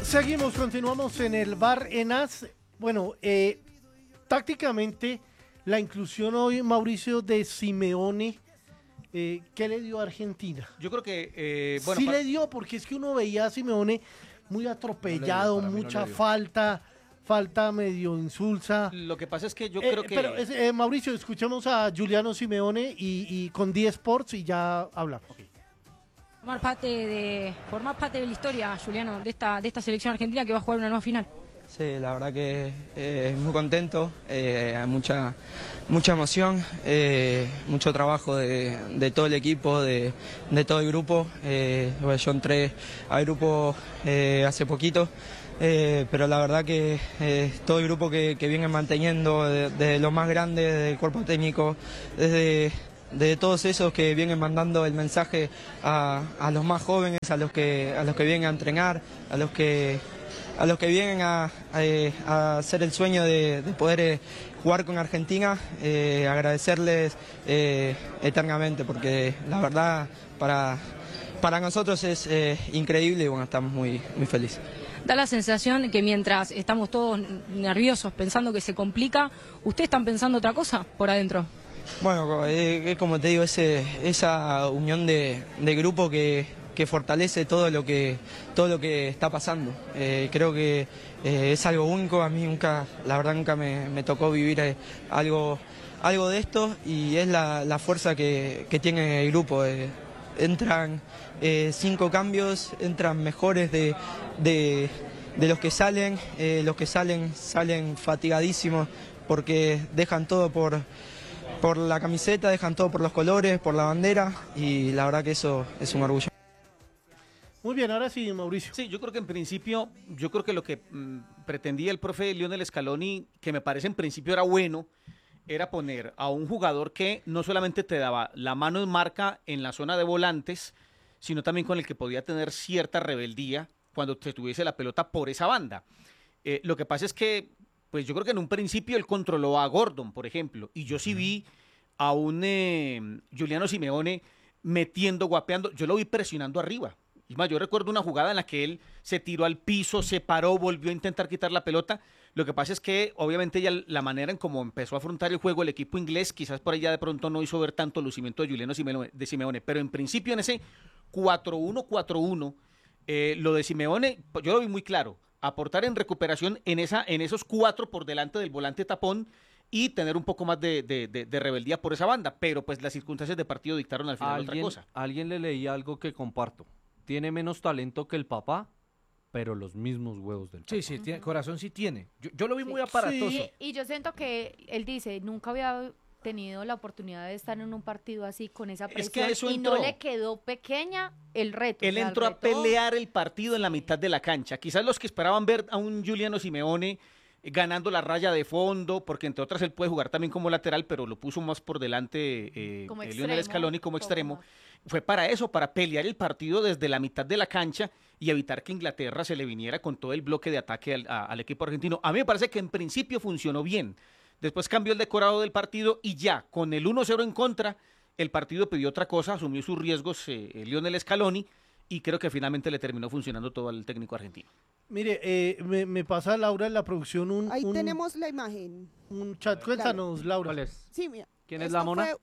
Seguimos, continuamos en el bar Enas. Bueno, tácticamente la inclusión hoy, Mauricio, de Simeone, ¿qué le dio a Argentina? Yo creo que, bueno, sí le dio, porque es que uno veía a Simeone muy atropellado, no mucha le dio. falta medio insulsa. lo que pasa es que yo creo que... Pero, Mauricio, escuchemos a Giuliano Simeone y con 10 Sports y ya hablamos. Okay. Formar parte de la historia, Giuliano, de esta selección argentina que va a jugar una nueva final. Sí, la verdad que muy contento, hay mucha emoción, mucho trabajo de todo el equipo, de todo el grupo. Yo entré al grupo hace poquito, pero la verdad que todo el grupo que viene manteniendo, desde lo más grande, desde el cuerpo técnico, de todos esos que vienen mandando el mensaje a los más jóvenes, a los que vienen a entrenar, a los que vienen a hacer el sueño de poder jugar con Argentina, agradecerles eternamente, porque la verdad para nosotros es increíble y bueno, estamos muy felices. Da la sensación que mientras estamos todos nerviosos pensando que se complica, ¿ustedes están pensando otra cosa por adentro? Bueno, como te digo, esa unión de grupo que fortalece todo lo que está pasando. Creo que es algo único, a mí la verdad nunca me tocó vivir algo de esto, y es la fuerza que tiene el grupo. Entran 5 cambios, entran mejores de los que salen, salen fatigadísimos porque dejan todo por la camiseta, dejan todo por los colores, por la bandera, y la verdad que eso es un orgullo. Muy bien, ahora sí, Mauricio. Sí, yo creo que en principio, yo creo que lo que pretendía el profe Lionel Scaloni, que me parece en principio era bueno, era poner a un jugador que no solamente te daba la mano en marca en la zona de volantes, sino también con el que podía tener cierta rebeldía cuando se tuviese la pelota por esa banda. Lo que pasa es que, pues yo creo que en un principio él controló a Gordon, por ejemplo, y yo sí vi a un Giuliano Simeone metiendo, guapeando, yo lo vi presionando arriba. Y más, yo recuerdo una jugada en la que él se tiró al piso, se paró, volvió a intentar quitar la pelota. Lo que pasa es que, obviamente, ya la manera en cómo empezó a afrontar el juego el equipo inglés, quizás por ahí ya de pronto no hizo ver tanto lucimiento de Giuliano Simeone. Pero en principio, en ese 4-1-4-1, lo de Simeone, yo lo vi muy claro. Aportar en recuperación en esos 4 por delante del volante tapón y tener un poco más de rebeldía por esa banda. Pero, pues, las circunstancias de partido dictaron al final otra cosa. Alguien le leí algo que comparto. Tiene menos talento que el papá, pero los mismos huevos del papá. Sí, corazón sí tiene. Yo lo vi muy aparatoso. Sí, y yo siento que él dice, nunca había tenido la oportunidad de estar en un partido así con esa presión, Es que eso y entró. no le quedó pequeña el reto. Él entró a pelear el partido en la mitad de la cancha. Quizás los que esperaban ver a un Giuliano Simeone ganando la raya de fondo, porque entre otras él puede jugar también como lateral, pero lo puso más por delante Lionel Scaloni como extremo. Fue para eso, para pelear el partido desde la mitad de la cancha y evitar que Inglaterra se le viniera con todo el bloque de ataque al equipo argentino. A mí me parece que en principio funcionó bien. Después cambió el decorado del partido y ya, con el 1-0 en contra, el partido pidió otra cosa, asumió sus riesgos Lionel Scaloni, y creo que finalmente le terminó funcionando todo al técnico argentino. Mire, me pasa Laura en la producción Ahí tenemos la imagen. Un chat, cuéntanos, Laura. ¿Cuál es? Sí, mira. ¿Quién es la mona? Fue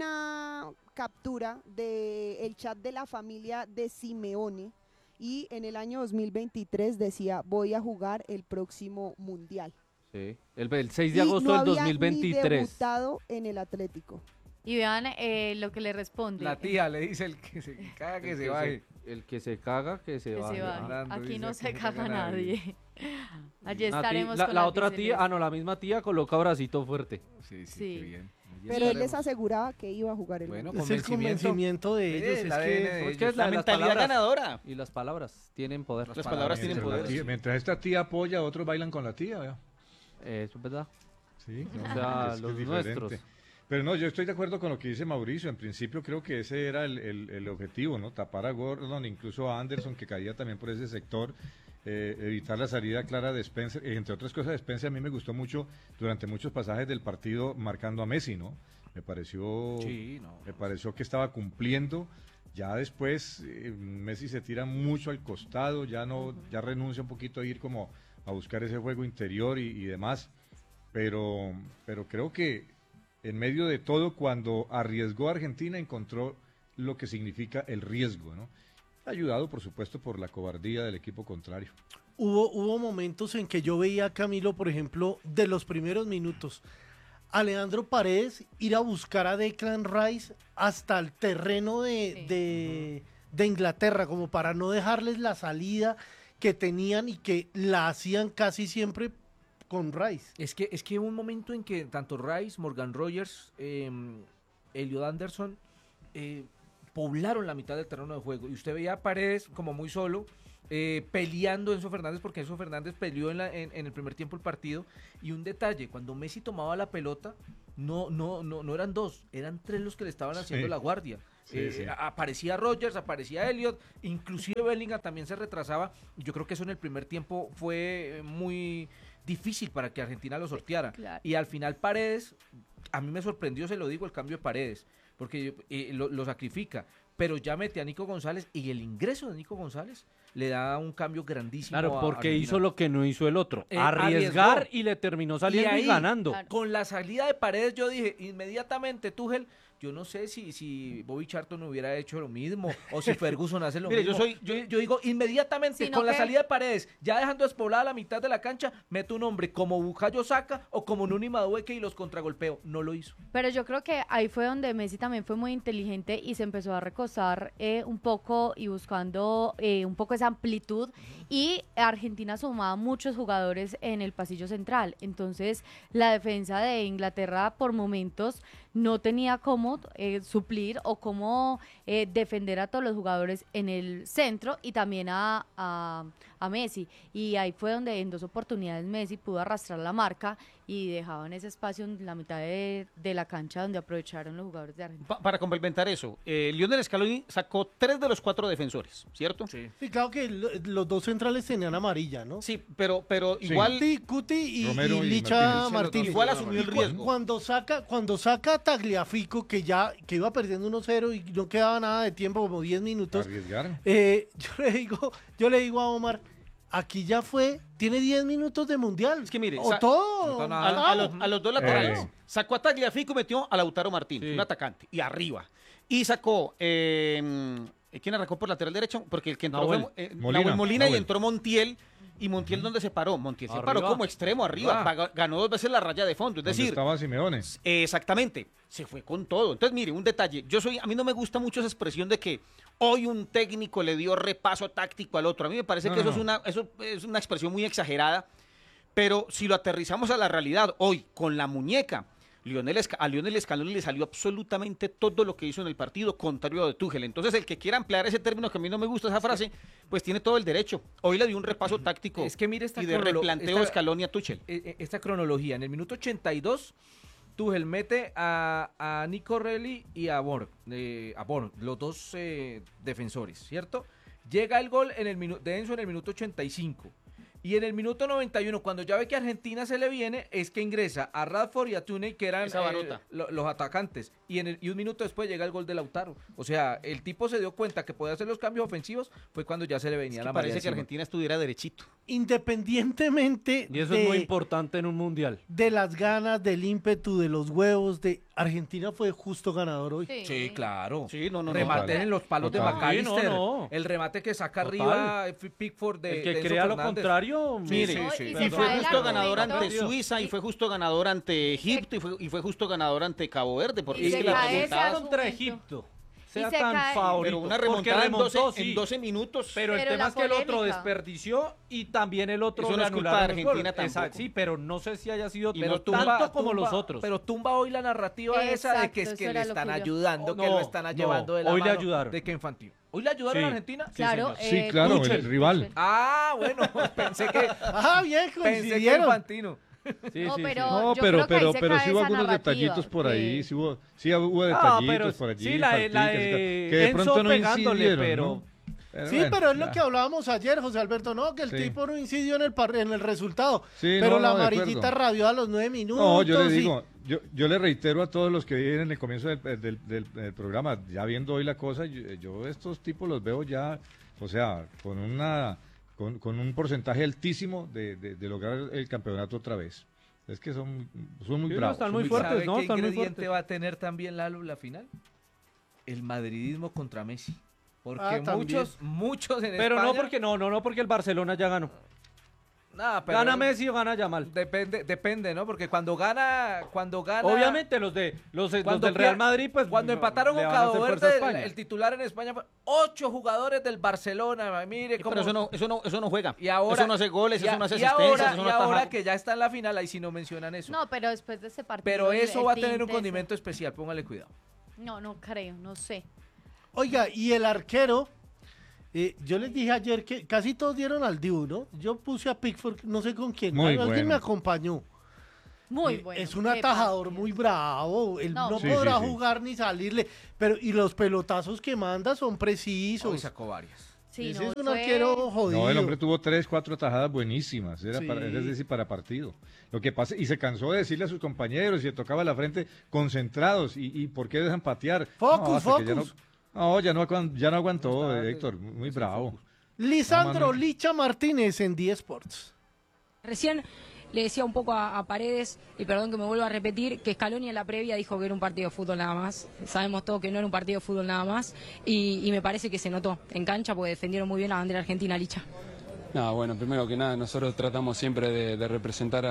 una captura del chat de la familia de Simeone, y en el año 2023 decía, voy a jugar el próximo Mundial. Sí, el 6 de agosto del 2023. Ni debutado en el Atlético. Y vean lo que le responde. La tía le dice, el que se caga que se baje. El que se caga que se baje. Aquí no se caga nadie. Allí estaremos con la otra tía, la misma tía coloca bracito fuerte. Sí. Qué bien. Pero él les aseguraba que iba a jugar el Mundial. Es el convencimiento de ellos. Es que es la mentalidad ganadora. Y las palabras tienen poder. Las palabras tienen poder. Mientras esta tía apoya, otros bailan con la tía. ¿verdad? Eso es verdad. Sí, o sea, los nuestros. Pero no, yo estoy de acuerdo con lo que dice Mauricio. En principio creo que ese era el objetivo, ¿no? Tapar a Gordon, incluso a Anderson, que caía también por ese sector. Evitar la salida clara de Spencer. Entre otras cosas, Spencer a mí me gustó mucho durante muchos pasajes del partido marcando a Messi, ¿no? Me pareció que estaba cumpliendo Ya después Messi se tira mucho al costado, ya renuncia un poquito a ir como a buscar ese juego interior y demás, pero creo que en medio de todo, cuando arriesgó a Argentina, encontró lo que significa el riesgo, ¿no? Ayudado, por supuesto, por la cobardía del equipo contrario. Hubo momentos en que yo veía a Camilo, por ejemplo, de los primeros minutos, a Leandro Paredes ir a buscar a Declan Rice hasta el terreno de Inglaterra, como para no dejarles la salida que tenían y que la hacían casi siempre con Rice. Es que hubo un momento en que tanto Rice, Morgan Rogers, Elliot Anderson poblaron la mitad del terreno de juego, y usted veía a Paredes como muy solo, peleando Enzo Fernández, porque Enzo Fernández peleó en el primer tiempo el partido. Y un detalle, cuando Messi tomaba la pelota, no eran dos, eran tres los que le estaban haciendo la guardia. Aparecía Rogers, aparecía Elliot, inclusive Bellingham también se retrasaba. Yo creo que eso en el primer tiempo fue muy difícil para que Argentina lo sorteara. Claro. Y al final Paredes, a mí me sorprendió, se lo digo, el cambio de Paredes, porque lo sacrifica, pero ya mete a Nico González, y el ingreso de Nico González le da un cambio grandísimo. Claro, porque Argentina. hizo lo que no hizo el otro, arriesgar, arriesgó, y le terminó saliendo y ganando. Claro. Con la salida de Paredes yo dije inmediatamente, Tuchel, yo no sé si Bobby Charlton hubiera hecho lo mismo, o si Ferguson hace lo mismo. Yo digo inmediatamente, con la salida de Paredes, ya dejando despoblada la mitad de la cancha, meto un hombre como Bukayo Saka o como Nuni Madueke y los contragolpeo. No lo hizo. Pero yo creo que ahí fue donde Messi también fue muy inteligente y se empezó a recostar un poco y buscando un poco esa amplitud, y Argentina sumaba muchos jugadores en el pasillo central. Entonces la defensa de Inglaterra por momentos no tenía cómo suplir o cómo defender a todos los jugadores en el centro, y también a Messi, y ahí fue donde en 2 oportunidades Messi pudo arrastrar la marca y dejaban ese espacio en la mitad de la cancha donde aprovecharon los jugadores de Argentina. Para complementar eso, Lionel Scaloni sacó 3 de los 4 defensores, ¿cierto? Sí, claro que los 2 centrales tenían amarilla, ¿no? Sí, pero igual... Cuti y Licha Martínez. Igual asumió el riesgo. Cuando saca a Tagliafico, que iba perdiendo 1-0 y no quedaba nada de tiempo, como 10 minutos. Yo le digo a Omar, aquí ya tiene 10 minutos de mundial. Es que mire, a los 2 laterales. Sacó a Tagliafico y metió a Lautaro Martínez, un atacante, y arriba. Y sacó, ¿quién arrancó por lateral derecho? Porque el que entró fue Molina, y entró Montiel. ¿Y Montiel dónde se paró? Montiel se paró como extremo arriba, ganó 2 veces la raya de fondo, es decir... estaba Simeone. Exactamente, se fue con todo. Entonces, mire, un detalle, a mí no me gusta mucho esa expresión de que hoy un técnico le dio repaso táctico al otro. A mí me parece que eso es una expresión muy exagerada, pero si lo aterrizamos a la realidad, hoy, con la muñeca, a Lionel Scaloni le salió absolutamente todo lo que hizo en el partido, contrario de Tuchel. Entonces, el que quiera emplear ese término, que a mí no me gusta esa frase, pues tiene todo el derecho. Hoy le dio un repaso táctico y de replanteo de Scaloni a Tuchel. Esta cronología, en el minuto 82, Tuchel mete a Nico Relli y a Borg, los 2 defensores, ¿cierto? Llega el gol de Enzo en el minuto 85. Y en el minuto 91, cuando ya ve que Argentina se le viene, es que ingresa a Radford y a Tuney, que eran los atacantes. Y un minuto después llega el gol de Lautaro. O sea, el tipo se dio cuenta que podía hacer los cambios ofensivos, fue cuando ya se le venía la marea parece encima. que Argentina estuviera derechito. Independientemente y eso es muy importante en un mundial. De las ganas, del ímpetu, de los huevos, Argentina fue justo ganador hoy. Sí, claro. Sí, remate en los palos de McAllister. El remate que saca arriba Pickford de el que Enzo crea Fernández. Lo contrario. Mire, y fue justo ganador ante Suiza, y fue justo ganador ante Egipto, y fue justo ganador ante Cabo Verde, porque es que la remontada contra Egipto sea tan favorito, pero una remontada en 12 minutos, pero el tema es que el otro desperdició y también el otro eso no es culpa de Argentina tampoco. Exacto, sí, pero no sé si haya sido tanto como los otros. Pero tumba hoy la narrativa esa de que es que le están ayudando, que lo están llevando de la mano. Hoy le ayudaron. De que Infantino. ¿Hoy le ayudaron a Argentina? Claro. Sí, claro, el rival. Ah, bueno, pensé que... bien, pensé que coincidieron. Infantino. Pero sí hubo algunos detallitos por ahí, sí hubo detallitos por allí, sí, que de pronto no incidieron, Sí, bueno, pero es ya. lo que hablábamos ayer, José Alberto, no, que el Sí. tipo no incidió en el resultado, Sí, pero no, la no, de amarillita acuerdo. rabió a los 9 minutos. No, yo le y- digo, yo le reitero a todos los que vienen en el comienzo del programa, ya viendo hoy la cosa, yo estos tipos los veo ya, o sea, con un porcentaje altísimo de lograr el campeonato otra vez. Es que son muy Sí, no, bravos. están son muy fuertes, ¿Sabe ¿no? qué Están muy ingrediente fuertes. va a tener también la final? El madridismo contra Messi. Porque también. muchos en Pero España... no porque el Barcelona ya ganó. Nah, pero ¿Gana Messi o gana Yamal? Depende, ¿no? Porque cuando gana... Obviamente los del Real Madrid, pues Cuando empataron le con van a hacer Cabo fuerza a Verde, España. el titular en España fue 8 jugadores del Barcelona. Mire cómo... Pero eso no juega. Y ahora, eso no hace goles, y a- eso no hace y asistencias, ahora, eso no y ahora ataja. que ya está en la final, ahí sí no mencionan eso. No, pero después de ese partido. pero eso el va a tener un tinte condimento especial, póngale cuidado. No, no creo, no sé. Oiga, y el arquero, yo les dije ayer que casi todos dieron al Dibu, ¿no? Yo puse a Pickford, no sé con quién, Muy alguien bueno. me acompañó. Muy bueno. Es un qué atajador partido. muy bravo, él No. no Sí, podrá sí, sí. jugar ni salirle, pero y los pelotazos que manda son precisos. Hoy sacó varias. Sí, Ese no, es un fue- arquero jodido. No, el hombre tuvo 3, 4 tajadas buenísimas, era Sí. es decir, para partido. Lo que pasa, y se cansó de decirle a sus compañeros y le tocaba la frente concentrados, y ¿por qué dejan patear? Focus, hasta que ya focus. ya no aguantó, Héctor, muy bravo. Lisandro No, mano. Licha Martínez en 10 Sports. Recién le decía un poco a Paredes, y perdón que me vuelva a repetir, que Scaloni en la previa dijo que era un partido de fútbol nada más. Sabemos todos que no era un partido de fútbol nada más, y me parece que se notó en cancha porque defendieron muy bien la bandera argentina, Licha. No, bueno, primero que nada, nosotros tratamos siempre de representar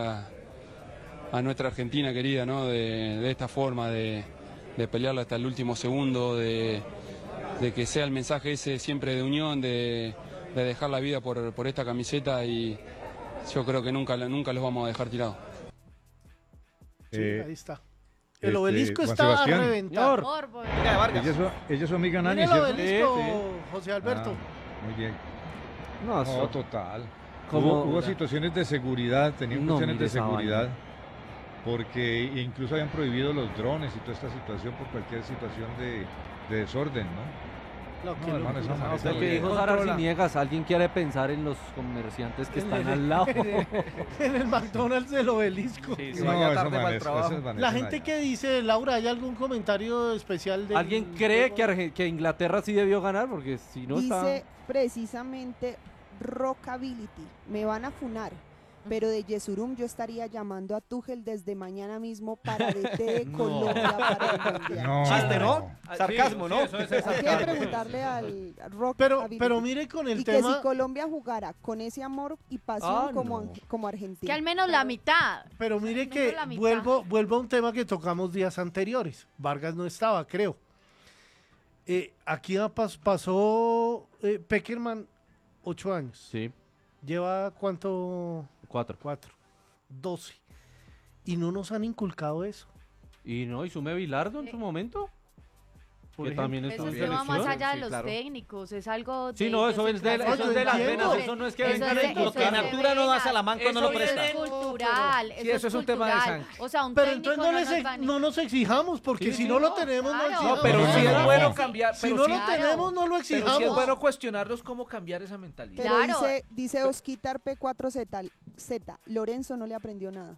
a nuestra Argentina querida, ¿no? De esta forma, de pelearla hasta el último segundo, de que sea el mensaje ese siempre de unión, de dejar la vida por esta camiseta, y yo creo que nunca los vamos a dejar tirados. Sí, ahí está. este, El obelisco Juan está a Sebastián. reventar. Por favor. Ella es su amiga Nani, Mire el ¿cierto? obelisco, José Alberto. Muy bien. No, No, total. Como- Hubo situaciones de seguridad, tenían No, cuestiones mire de esa seguridad, porque incluso habían prohibido los drones y toda esta situación por cualquier situación de desorden, ¿no? Lo que No, hermano, esa locura. manera Lo que dijo Sara Arciniegas, alguien quiere pensar en los comerciantes que están al lado. En el McDonald's del obelisco. Que No, vaya eso tarde para el amanece- trabajo. eso amanece La allá. gente que dice, Laura, ¿hay algún comentario especial de ¿Alguien cree que Inglaterra sí debió ganar? Porque si no Dice está... precisamente Rockability, me van a funar, pero de Yesurum yo estaría llamando a Tuchel desde mañana mismo para DT de Colombia para el Mundial. No. Chiste, ¿no? Sarcasmo, ¿no? Hay que preguntarle al Pero Rockability. mire con el y que tema, si Colombia jugara con ese amor y pasión como Argentina. Que al menos la mitad. pero mire al menos que la mitad. vuelvo a un tema que tocamos días anteriores. Vargas no estaba, creo. Aquí pasó Peckerman 8 años. Sí, ¿Lleva cuánto? 4. 12. Y no nos han inculcado eso. Y no, y Sume Bilardo en su momento. Por Que ejemplo. también Eso estuvo en es tema más selección. allá de sí, los claro. técnicos, es algo de Sí, no, eso es de las entiendo. venas, eso no es que Eso vengan es de- en Lo eso que es en de altura no da Salamanca no lo Eso presta. es cultural, Sí, eso es un tema de cultural. sangre. O sea, un Pero técnico entonces no no nos exijamos, porque Sí, si sí, no lo no, tenemos, no claro. exijamos. No, pero No, sí no, es no. bueno cambiar. Si pero no sí- lo Claro. tenemos, no lo pero sí exijamos. es bueno cuestionarlos cómo cambiar esa mentalidad. Pero Claro. dice Osquitar P4Z, Lorenzo no le aprendió nada.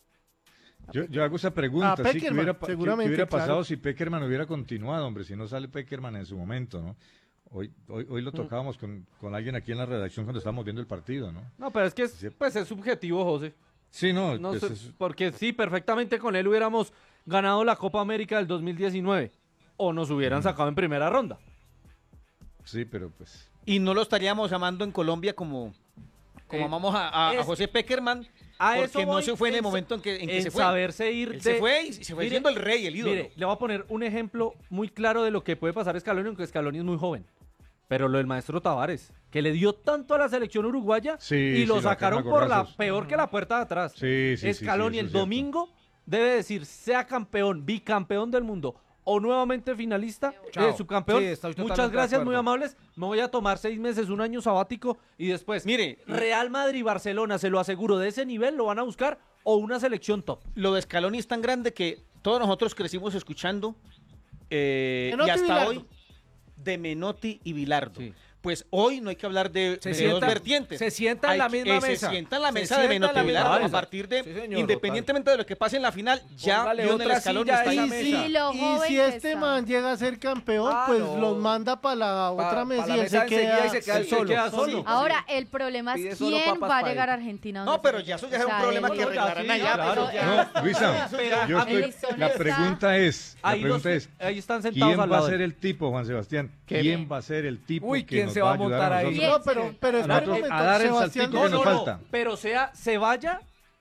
Yo hago esa pregunta, Ah, ¿sí? Peckerman, ¿Qué hubiera, seguramente, qué hubiera pasado claro. si Peckerman hubiera continuado, hombre? Si no sale Peckerman en su momento, ¿no? Hoy lo tocábamos con alguien aquí en la redacción cuando estábamos viendo el partido, ¿no? No, pero es que Sí. pues es subjetivo, José. Sí, no, No pues sé, es- porque sí, perfectamente con él hubiéramos ganado la Copa América del 2019. O nos hubieran sacado en primera ronda. sí, pero pues... Y no lo estaríamos llamando en Colombia como amamos a es- José Peckerman, A eso porque no voy se fue en el en momento en que en se fue. saberse ir Él se fue y se fue Mire, siendo el rey, el ídolo. Mire, le voy a poner un ejemplo muy claro de lo que puede pasar a Scaloni, aunque Scaloni es muy joven. Pero lo del maestro Tavares, que le dio tanto a la selección uruguaya Sí, y sí, lo lo sacaron sacaron a por la gorrazos. peor que la puerta de atrás. Sí, sí, sí, Scaloni sí, el eso es cierto. domingo debe decir, sea campeón, bicampeón del mundo o nuevamente finalista, Chao. subcampeón. Sí, estoy totalmente Muchas de gracias, acuerdo. muy amables. Me voy a tomar 6 meses, un año sabático y después, Mire, Real Madrid y Barcelona, se lo aseguro, de ese nivel lo van a buscar o una selección top. lo de Scaloni es tan grande que todos nosotros crecimos escuchando y Menotti y hasta Bilardo. hoy de Menotti y Bilardo. Sí. pues hoy no hay que hablar de dos vertientes. Se sienta en la misma mesa. Se sienta en la mesa de Menotti y Bilardo a partir de, independientemente de lo que pase en la final, ya Lionel Scaloni está ahí. Y si este man llega a ser campeón, pues los manda para la otra mesa y él se queda solo. Ahora, el problema es quién va a llegar a Argentina. No, pero ya eso ya es un problema que arreglarán allá. No, Luisa, la pregunta es, ahí están sentados ¿quién al va a lado. ser el tipo, Juan Sebastián? ¿Quién va a ser el tipo que ¿quién nos se va va a a montar ayudar a ahí? nosotros? pero espera un momento, a dar el Sebastián, saltito que nos falta? Pero se vaya,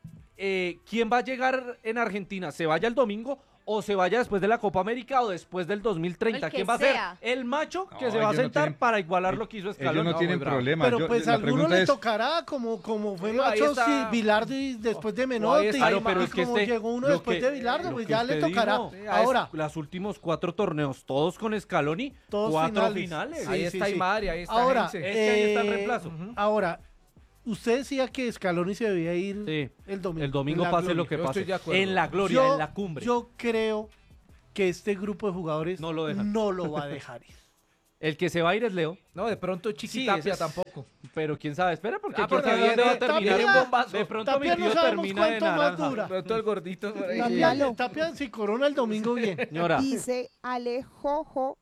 ¿quién va a llegar en Argentina? ¿Se vaya el domingo o se vaya después de la Copa América o después del 2030? ¿Quién va a ser el macho que se va a sentar para igualar lo que hizo Scaloni? Ellos no tienen problema. Pero pues a alguno le tocará, como fue Macho, Bilardo y después de Menotti. Pero es que como llegó uno después de Bilardo, pues ya le tocará. Ahora, los últimos 4 torneos, todos con Scaloni, 4 finales. Ahí está Aymar, ahí está ahora, Heinze. Es que ahí está el reemplazo. Ahora, usted decía que Scaloni se debía ir el domingo. El domingo pase lo que pase. En la gloria, en la cumbre. Yo creo que este grupo de jugadores no lo va a dejar ir. El que se va a ir es Leo. No, de pronto Chiquitapia tampoco. Pero quién sabe, espera, porque quién sabe dónde va a terminar en bombazo. De pronto mi tío termina de naranja. Pero todo el gordito por ahí. Tapia si corona el domingo bien. Señora. Dice Alejojo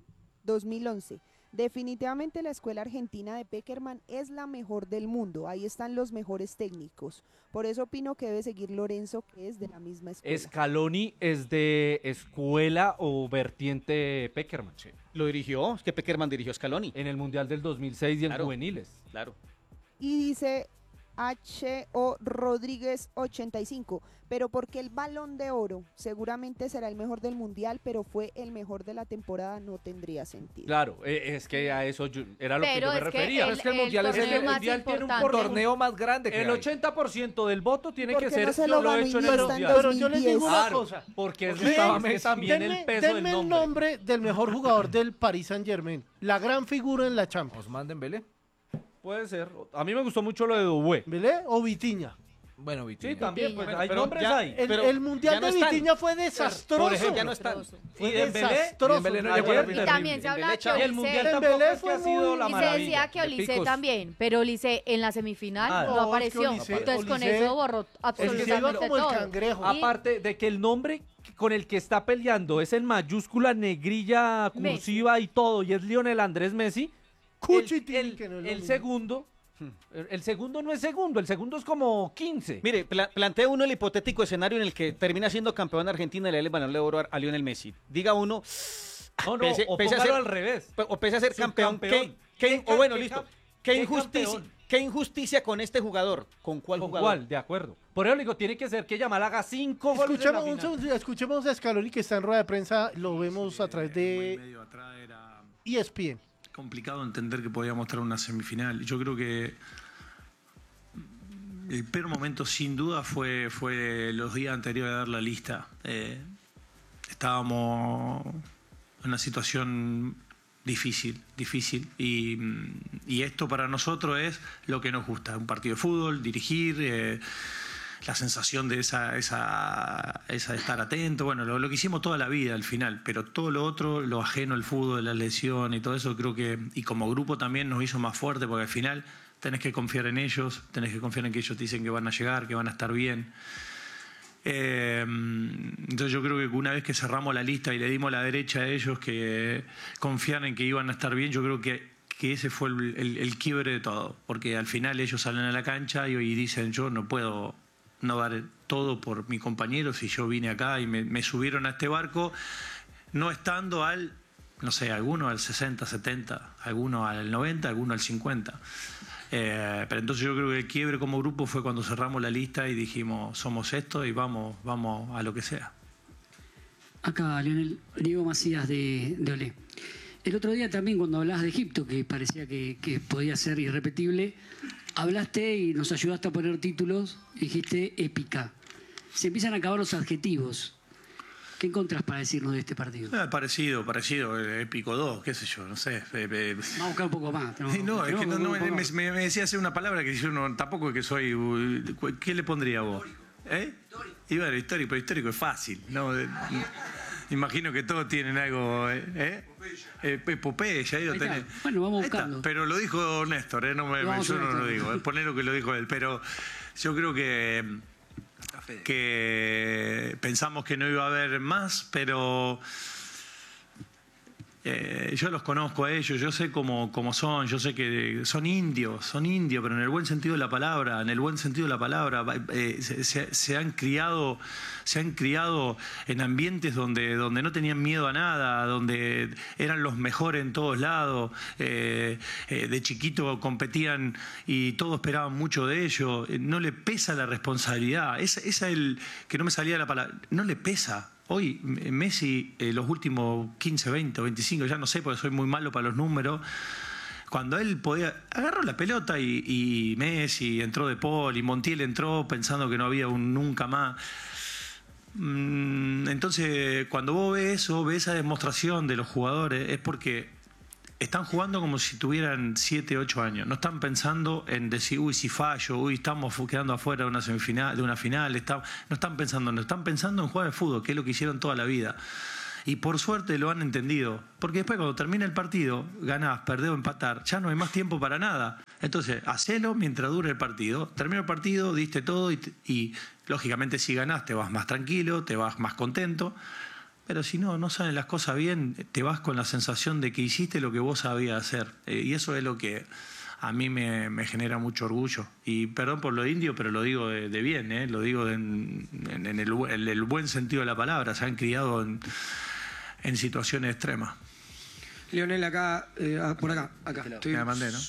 2011. Definitivamente la escuela argentina de Pekerman es la mejor del mundo. Ahí están los mejores técnicos. Por eso opino que debe seguir Lorenzo, que es de la misma escuela. Scaloni es de escuela o vertiente Pekerman. Sí. Lo dirigió, es que Pekerman dirigió a Scaloni. En el Mundial del 2006 y en juveniles. Claro. Y dice H.O. Rodríguez 85. Pero porque el Balón de Oro seguramente será el mejor del Mundial, pero fue el mejor de la temporada, no tendría sentido. Claro, es que a eso era lo que yo me refería. Es que el Mundial tiene un torneo más grande que el 80% del voto tiene que ser no lo hecho en el Mundial. Pero yo les digo una cosa. Porque es también el peso del nombre. Denme el nombre del mejor jugador del Paris Saint-Germain. La gran figura en la Champions. Ousmane Dembélé. Puede ser. A mí me gustó mucho lo de Dubé. ¿Belé o Vitinha? Bueno, Vitinha. Sí, también, pues hay pero nombres ya, ahí. El Mundial de Vitinha fue desastroso. Por ejemplo, ya no están. Fue Y Dembélé, desastroso. Dembélé no llegó a la Y final. también se habla que Y el Mundial tampoco Dembélé es que fue ha sido la y se maravilla. decía que de Olise picos. también, pero Olise en la semifinal no no, apareció. es que Olise- Entonces con Olise- eso borró absolutamente iba como el todo. cangrejo. Aparte de que el nombre con el que está peleando es en mayúscula, negrilla, cursiva y todo, y es Lionel Andrés Messi, el segundo... El segundo no es segundo, el segundo es como 15. Mire, plantea uno el hipotético escenario en el que termina siendo campeón de Argentina y le da el Balón de Oro a Lionel Messi. Diga uno, No, pese a póngalo ser- al revés. o pese a ser campeón, ¿qué injusticia con este jugador? ¿Con cuál ¿Con jugador? cuál? De acuerdo. Por eso le digo, tiene que ser que Yamal haga 5 goles en la final. Escuchemos a Scaloni, que está en rueda de prensa, lo vemos a través de medio atrás era ESPN. complicado entender que podía mostrar una semifinal. Yo creo que el peor momento sin duda fue los días anteriores a dar la lista. Estábamos en una situación difícil y esto para nosotros es lo que nos gusta, un partido de fútbol, dirigir, la sensación de esa de estar atento, bueno, lo que hicimos toda la vida al final, pero todo lo otro, lo ajeno al fútbol, la lesión y todo eso, creo que, y como grupo también nos hizo más fuerte, porque al final tenés que confiar en ellos, tenés que confiar en que ellos te dicen que van a llegar, que van a estar bien. Entonces yo creo que una vez que cerramos la lista y le dimos la derecha a ellos que confiaran en que iban a estar bien, yo creo que ese fue el quiebre de todo, porque al final ellos salen a la cancha y dicen yo no puedo no dar todo por mi compañero si yo vine acá y me subieron a este barco no estando no sé, alguno al 60, 70, alguno al 90, alguno al 50. Pero entonces yo creo que el quiebre como grupo fue cuando cerramos la lista y dijimos somos esto y vamos a lo que sea. Acá, Lionel, Diego Macías de Olé. El otro día también cuando hablabas de Egipto, que parecía que podía ser irrepetible, hablaste y nos ayudaste a poner títulos, dijiste épica. Se empiezan a acabar los adjetivos. ¿Qué encontrás para decirnos de este partido? Parecido, épico 2, qué sé yo, no sé. Vamos a buscar un poco más. No, es que me decía hacer una palabra que yo tampoco es que soy... ¿Qué le pondría vos? ¿Eh? Y bueno, histórico es fácil. Imagino que todos tienen algo, Popeye, ya ahí lo tenés. Bueno, vamos buscando. Pero lo dijo Néstor, yo no lo digo, poner lo que lo dijo él, pero yo creo que pensamos que no iba a haber más, pero yo los conozco a ellos, yo sé cómo son, yo sé que son indios, pero en el buen sentido de la palabra, se han criado en ambientes donde no tenían miedo a nada, donde eran los mejores en todos lados, de chiquito competían y todos esperaban mucho de ellos, no le pesa la responsabilidad, esa es el que no me salía la palabra, no le pesa. Hoy Messi, los últimos 15, 20 o 25, ya no sé porque soy muy malo para los números, cuando él podía, agarró la pelota y Messi entró de Paul y Montiel entró pensando que no había un nunca más. Entonces, cuando vos ves eso, ves esa demostración de los jugadores, es porque están jugando como si tuvieran 7, 8 años. No están pensando en decir, uy, si fallo, uy, estamos quedando afuera de una semifinal, de una final. No están pensando en jugar al fútbol, que es lo que hicieron toda la vida. Y por suerte lo han entendido. Porque después cuando termina el partido, ganás, perdés o empatar, ya no hay más tiempo para nada. Entonces, hacelo mientras dure el partido. Termina el partido, diste todo y lógicamente si ganás te vas más tranquilo, te vas más contento. Pero si no salen las cosas bien, te vas con la sensación de que hiciste lo que vos sabías hacer. Y eso es lo que a mí me genera mucho orgullo. Y perdón por lo indio, pero lo digo de bien, lo digo en el buen sentido de la palabra. Se han criado en situaciones extremas. Lionel, acá, por acá. Me mandé, ¿no?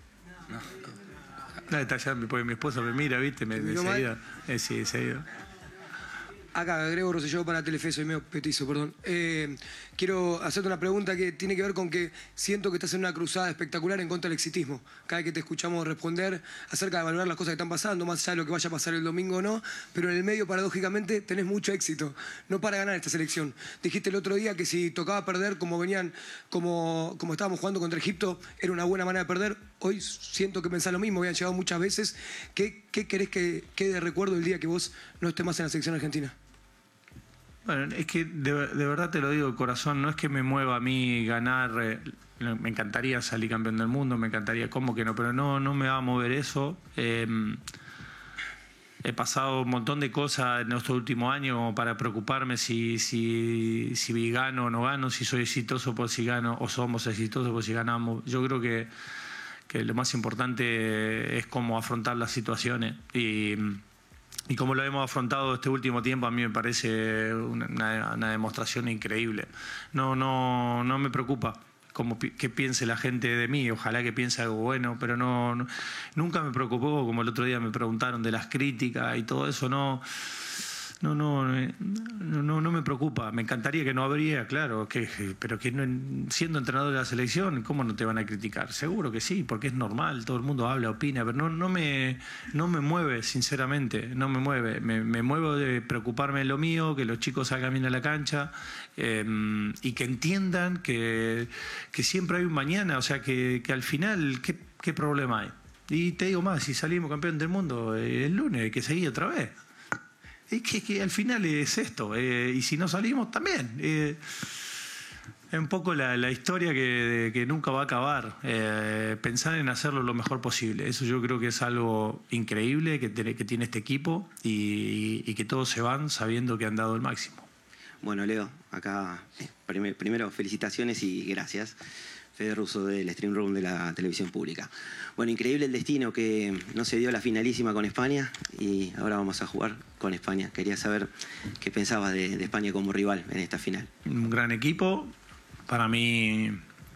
No, está allá, porque mi esposa me mira, ¿viste? Enseguida. Sí, enseguida. Acá, Grego Rosselló para Telefe, soy medio petizo, perdón. Quiero hacerte una pregunta que tiene que ver con que siento que estás en una cruzada espectacular en contra del exitismo. Cada vez que te escuchamos responder acerca de valorar las cosas que están pasando, más allá de lo que vaya a pasar el domingo o no, pero en el medio, paradójicamente, tenés mucho éxito. No para ganar esta selección. Dijiste el otro día que si tocaba perder como estábamos jugando contra Egipto, era una buena manera de perder. Hoy siento que pensás lo mismo, habían llegado muchas veces. ¿Qué querés que quede de recuerdo el día que vos no estés más en la selección argentina? Bueno, es que de verdad te lo digo de corazón, no es que me mueva a mí ganar, me encantaría salir campeón del mundo, me encantaría, ¿cómo que no? Pero no me va a mover eso. He pasado un montón de cosas en estos últimos años como para preocuparme si gano o no gano, si soy exitoso por si gano o somos exitosos por si ganamos. Yo creo que lo más importante es cómo afrontar las situaciones y como lo hemos afrontado este último tiempo, a mí me parece una demostración increíble. No me preocupa qué piense la gente de mí, ojalá que piense algo bueno, pero nunca me preocupó, como el otro día me preguntaron de las críticas y todo eso, no me preocupa. Me encantaría que no habría, claro, pero que siendo entrenador de la selección, ¿cómo no te van a criticar? Seguro que sí, porque es normal, todo el mundo habla, opina, pero no me mueve, sinceramente, no me mueve. Me muevo de preocuparme de lo mío, que los chicos salgan bien a la cancha y que entiendan que siempre hay un mañana, o sea, que al final, ¿qué problema hay? Y te digo más, si salimos campeón del mundo el lunes, hay que seguir otra vez. Es que al final es esto, y si no salimos también. Es un poco la historia que nunca va a acabar. Pensar en hacerlo lo mejor posible. Eso yo creo que es algo increíble que tiene este equipo y que todos se van sabiendo que han dado el máximo. Bueno, Leo, acá primero felicitaciones y gracias. Fede Russo del Stream Room de la televisión pública. Bueno, increíble el destino que no se dio la finalísima con España y ahora vamos a jugar con España. Quería saber qué pensabas de España como rival en esta final. Un gran equipo. Para mí,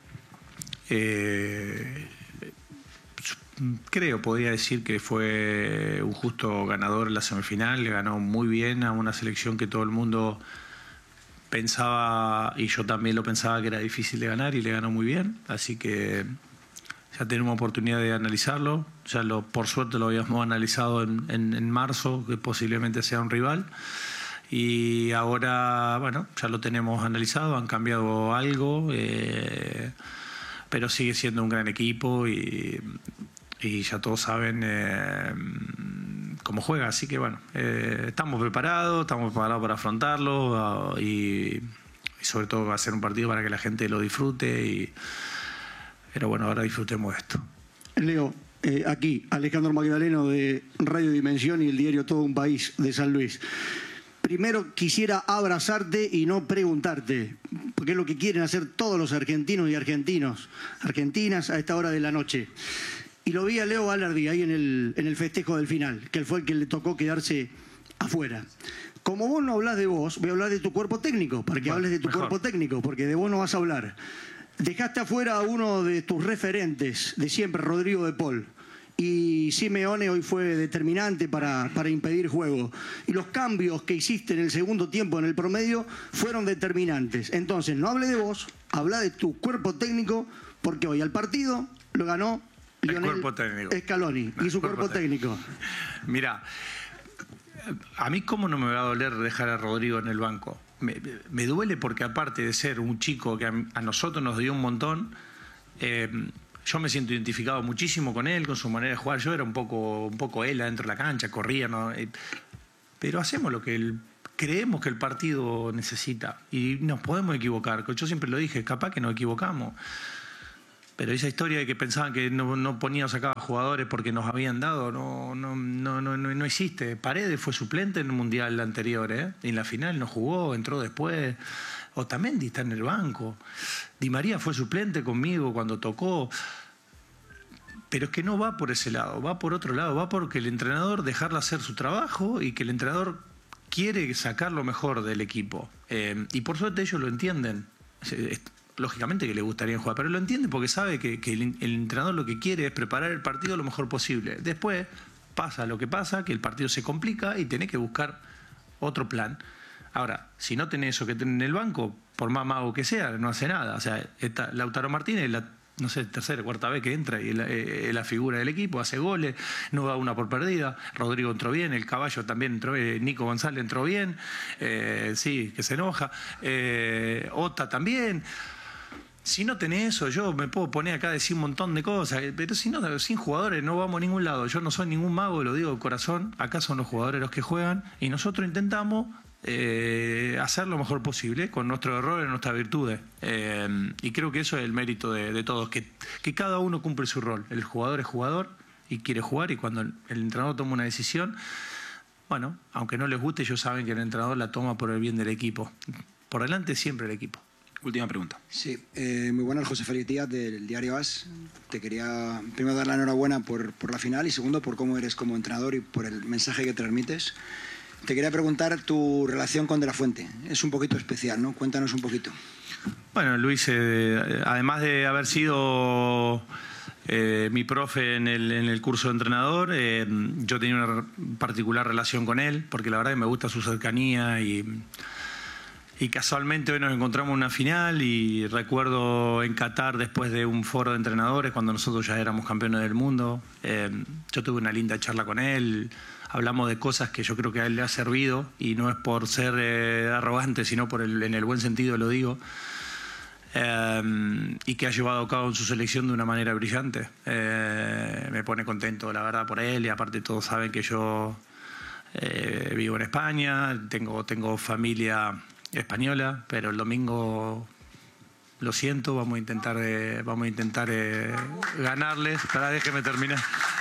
podría decir que fue un justo ganador en la semifinal. Le ganó muy bien a una selección que todo el mundo pensaba, y yo también lo pensaba, que era difícil de ganar, y le ganó muy bien. Así que ya tenemos oportunidad de analizarlo. Por suerte lo habíamos analizado en marzo, que posiblemente sea un rival. Y ahora, bueno, ya lo tenemos analizado, han cambiado algo, pero sigue siendo un gran equipo y ya todos saben cómo juega. Así que bueno, estamos preparados para afrontarlo y sobre todo va a ser un partido para que la gente lo disfrute. Pero bueno, ahora disfrutemos esto. Leo, aquí Alejandro Magdaleno de Radio Dimensión y el diario Todo un País de San Luis. Primero quisiera abrazarte y no preguntarte, porque es lo que quieren hacer todos los argentinos y argentinas a esta hora de la noche. Y lo vi a Leo Balardi ahí en el festejo del final, que él fue el que le tocó quedarse afuera. Como vos no hablás de vos, voy a hablar de tu cuerpo técnico, para que hables de tu cuerpo técnico, porque de vos no vas a hablar. Dejaste afuera a uno de tus referentes de siempre, Rodrigo de Paul. Y Simeone hoy fue determinante para impedir juego. Y los cambios que hiciste en el segundo tiempo, en el promedio, fueron determinantes. Entonces, no hable de vos, habla de tu cuerpo técnico, porque hoy al partido lo ganó Lionel Scaloni y su cuerpo técnico. Mira, a mí cómo no me va a doler dejar a Rodrigo en el banco. Me duele porque aparte de ser un chico que a nosotros nos dio un montón, yo me siento identificado muchísimo con él, con su manera de jugar. Yo era un poco él adentro de la cancha, corría, ¿no? Pero hacemos lo que creemos que el partido necesita y nos podemos equivocar. Yo siempre lo dije, capaz que nos equivocamos. Pero esa historia de que pensaban que no poníamos acá jugadores porque nos habían dado, no existe. Paredes fue suplente en el Mundial anterior, y en la final no jugó, entró después. Otamendi está en el banco. Di María fue suplente conmigo cuando tocó. Pero es que no va por ese lado, va por otro lado, va porque el entrenador dejarle hacer su trabajo y que el entrenador quiere sacar lo mejor del equipo. Y por suerte ellos lo entienden. Lógicamente que le gustaría jugar, pero lo entienden porque sabe que el entrenador lo que quiere es preparar el partido lo mejor posible. Después pasa lo que pasa, que el partido se complica y tenés que buscar otro plan. Ahora, si no tenés eso que tenés en el banco, por más mago que sea, no hace nada. O sea, Lautaro Martínez, no sé, tercera o cuarta vez que entra y la figura del equipo, hace goles, no da una por perdida. Rodrigo entró bien, el Caballo también entró bien, Nico González entró bien, sí, que se enoja, Ota también. Si no tenés eso, yo me puedo poner acá a decir un montón de cosas, pero si no, sin jugadores no vamos a ningún lado. Yo no soy ningún mago, lo digo de corazón, acá son los jugadores los que juegan y nosotros intentamos hacer lo mejor posible con nuestros errores y nuestras virtudes. Y creo que eso es el mérito de todos, que cada uno cumple su rol. El jugador es jugador y quiere jugar, y cuando el entrenador toma una decisión, bueno, aunque no les guste, ellos saben que el entrenador la toma por el bien del equipo. Por delante siempre el equipo. Última pregunta. Sí, muy buenas, José Félix Díaz del diario AS. Te quería primero dar la enhorabuena por la final y segundo por cómo eres como entrenador y por el mensaje que transmites. Te quería preguntar tu relación con De la Fuente. Es un poquito especial, ¿no? Cuéntanos un poquito. Bueno, Luis, además de haber sido mi profe en el curso de entrenador, yo tenía una particular relación con él, porque la verdad que me gusta su cercanía y casualmente hoy nos encontramos en una final y recuerdo en Qatar, después de un foro de entrenadores, cuando nosotros ya éramos campeones del mundo, yo tuve una linda charla con él, hablamos de cosas que yo creo que a él le ha servido y no es por ser arrogante, sino en el buen sentido lo digo, y que ha llevado a cabo en su selección de una manera brillante. Me pone contento, la verdad, por él, y aparte todos saben que yo vivo en España, tengo familia española, pero el domingo, lo siento, vamos a intentar ganarles. Déjeme terminar.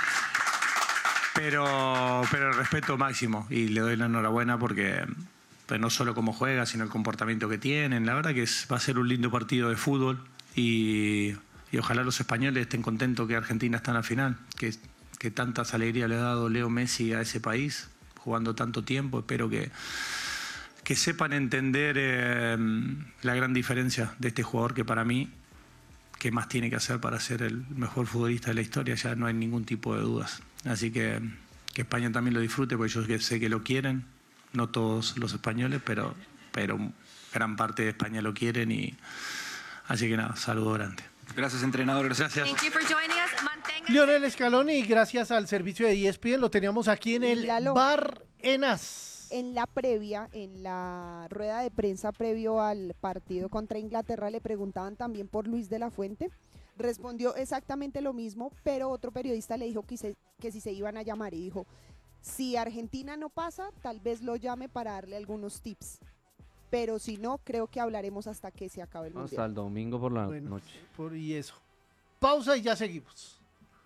Pero el respeto máximo, y le doy la enhorabuena porque no solo cómo juega, sino el comportamiento que tienen. La verdad que va a ser un lindo partido de fútbol y ojalá los españoles estén contentos que Argentina está en la final, que tantas alegrías le ha dado Leo Messi a ese país, jugando tanto tiempo. Espero que sepan entender la gran diferencia de este jugador, que para mí, ¿qué más tiene que hacer para ser el mejor futbolista de la historia? Ya no hay ningún tipo de dudas. Así que España también lo disfrute, porque yo sé que lo quieren, no todos los españoles, pero gran parte de España lo quieren, así que nada, saludo grande. Gracias, entrenador. Gracias. Lionel Scaloni, gracias al servicio de ESPN, lo teníamos aquí en el Bar Enas. En la previa, en la rueda de prensa previo al partido contra Inglaterra, le preguntaban también por Luis de la Fuente. Respondió exactamente lo mismo, pero otro periodista le dijo que si se iban a llamar, y dijo, si Argentina no pasa, tal vez lo llame para darle algunos tips. pero si no, creo que hablaremos hasta que se acabe el Hasta Mundial. el domingo por la Bueno, noche. y eso. Pausa y ya seguimos.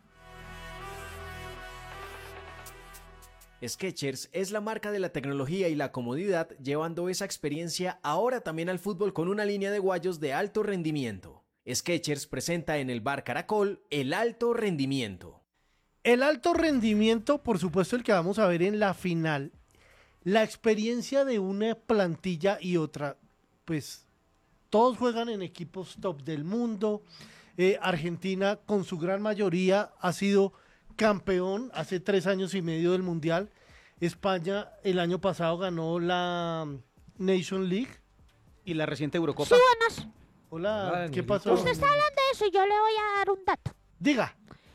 Skechers es la marca de la tecnología y la comodidad, llevando esa experiencia ahora también al fútbol con una línea de guayos de alto rendimiento. Skechers presenta en el Bar Caracol el alto rendimiento. El alto rendimiento, por supuesto, el que vamos a ver en la final. La experiencia de una plantilla y otra, pues todos juegan en equipos top del mundo. Argentina, con su gran mayoría, ha sido campeón hace 3 años y medio del Mundial. España el año pasado ganó la Nation League. Y la reciente Eurocopa. Sí, buenas. Hola, ¿qué pasó? Usted está hablando de eso y yo le voy a dar un dato. Diga.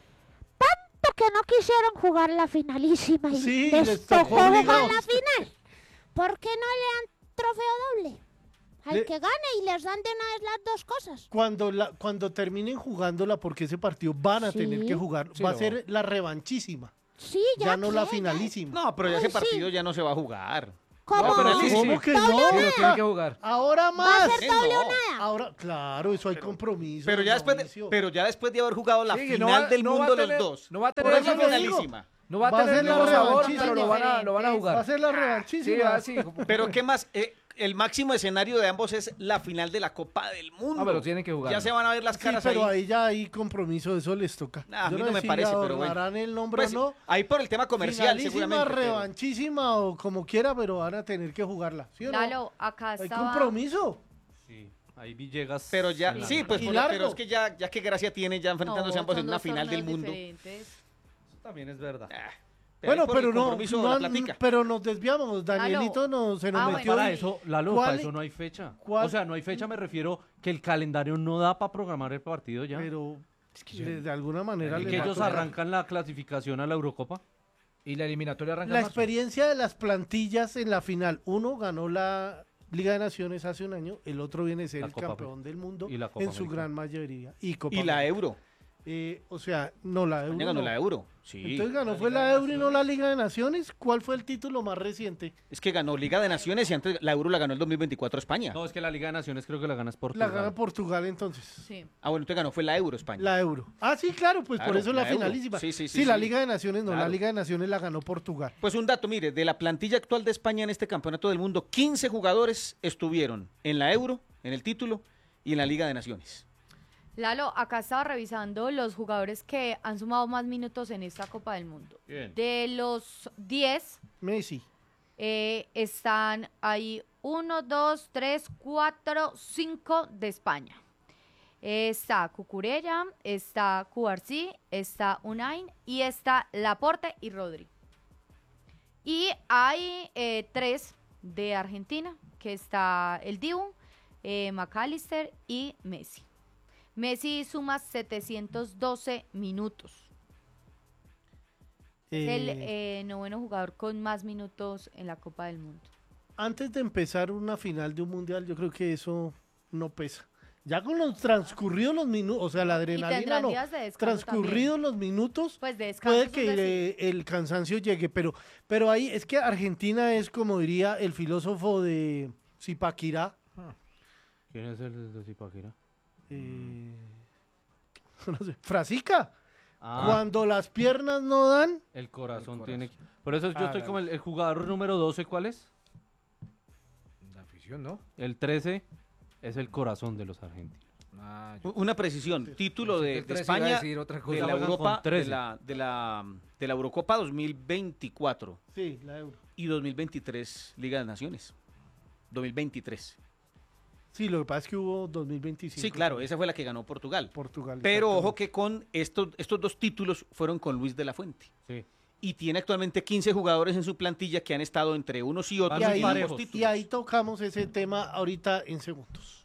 Tanto que no quisieron jugar la finalísima y Sí, les les tocó tocó jugar obligados. la final. ¿Por qué no le dan trofeo doble? Al Le- que gane y les dan de una vez las dos cosas. Cuando terminen jugándola, porque ese partido van a Sí. tener que jugar, Sí, va a lo ser la revanchísima. Sí, Ya no la finalísima. No, pero ya ese partido ya no se va a jugar. ¿Cómo? No, pero ¿Cómo que no? Sí, lo tienen que jugar. Ahora Va a más. ser doble o No. nada. Ahora, claro, eso hay compromiso. Pero ya después de haber jugado la Sí, que final del no va mundo a tener- los dos. no va a Por tener eso esa es finalísima. finalísima. No va a Va a tener ser el la mismo sabor, revanchísima. pero lo van a jugar. Va a ser la revanchísima. Sí, así. Pero ¿qué más? El máximo escenario de ambos es la final de la Copa del Mundo. Ah, pero tienen que jugar. Ya se van a ver las Sí, caras pero ahí. ahí ya hay compromiso, eso les toca. Nah, a Yo mí no me sé si parece, pero bueno. ahorrarán el nombre Pues, o no. ahí por el tema comercial, Finalísima, seguramente. pero- revanchísima o como quiera, pero van a tener que jugarla. ¿Sí o no? Lalo, acá Hay estaba... compromiso. Sí, ahí Villegas. Pero ya, en la- sí, pues Y pero largo. es que ya qué gracia tiene ya enfrentándose No, ambos en son una dos final del torneos mundo. diferentes. Eso también es verdad. Bueno, ahí por pero el no, compromiso, no la han- platica. pero nos desviamos. Danielito se nos Ah, metió. Para y- eso, Lalo, ¿Cuál- para eso no hay fecha. cuál- O sea, no hay fecha, me refiero que el calendario no da para programar el partido ya. Pero de alguna manera y les que va a ellos tocar. arrancan la clasificación a la Eurocopa. Y la eliminatoria arranca La en marzo. experiencia de las plantillas en la final. Uno ganó la Liga de Naciones hace un año, el otro viene a ser La el Copa campeón del mundo y la Copa en su América. gran mayoría. Y Copa Y la América. Euro. O sea, no la Euro. España ganó no. la Euro. Sí. Entonces ganó fue la Euro y no la Liga de Naciones. ¿Cuál fue el título más reciente? Es que ganó Liga de Naciones y antes la Euro la ganó el 2024 España. No, es que la Liga de Naciones creo que la ganas por La gana Portugal entonces. Sí. Ah, bueno, entonces ganó fue la Euro España. La Euro. Ah, sí, claro, pues Claro, por eso es la la Euro. finalísima. Sí, la sí. Liga de Naciones no, la Claro. Liga de Naciones la ganó Portugal. Pues un dato, mire, de la plantilla actual de España en este campeonato del mundo, 15 jugadores estuvieron en la Euro, en el título, y en la Liga de Naciones. Lalo, acá estaba revisando los jugadores que han sumado más minutos en esta Copa del Mundo. Bien. De los 10, Messi. están ahí 1, 2, 3, 4, 5 de España. Está Cucurella, está Cubarsí, está Unai y está Laporte y Rodri. Y hay 3 de Argentina, que está el Dibu, McAllister y Messi. Messi suma 712 minutos. Es el noveno jugador con más minutos en la Copa del Mundo. Antes de empezar una final de un mundial, yo creo que eso no pesa. Ya con los transcurridos los minutos, o sea, la adrenalina tendrán no. días de descanso Transcurridos los minutos, Pues de descanso, puede es que decir. el cansancio llegue, pero ahí es que Argentina es, como diría el filósofo de Zipaquirá, ¿Quién es el de Zipaquirá? no sé, Frasica. Ah. Cuando las piernas no dan, El corazón tiene que... Por eso yo estoy la- como el jugador número 12, ¿cuál es? La afición, ¿no? El 13 es el corazón de los argentinos. Una precisión, título Pensé de, que el de 13 iba a España decir otra cosa. de la Juegan Europa, con 13. de la Eurocopa 2024 sí, la Euro. y 2023 Liga de Naciones. 2023. Sí, lo que pasa es que hubo 2025. Sí, claro, esa fue la que ganó Portugal. Portugal. Pero exactamente. ojo que con estos dos títulos fueron con Luis de la Fuente. Sí. Y tiene actualmente 15 jugadores en su plantilla que han estado entre unos y otros. Y en ahí, ambos parejos. títulos. y ahí tocamos ese tema ahorita en segundos.